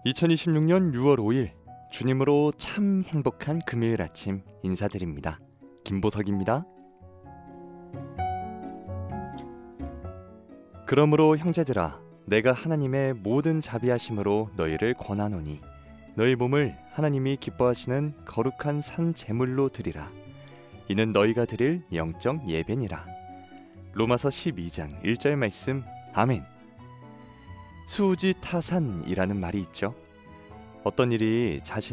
2026년 6월 5일 주님으로 참 행복한 금요일 아침 인사드립니다. 김보석입니다. 그러므로 형제들아, 내가 하나님의 모든 자비하심으로 너희를 권하노니 너희 몸을 하나님이 기뻐하시는 거룩한 산 제물로 드리라. 이는 너희가 드릴 영적 예배니라. 로마서 12장 1절 말씀. 아멘. 수우지 타산이라는 말이 있죠. 어떤 일이 자신의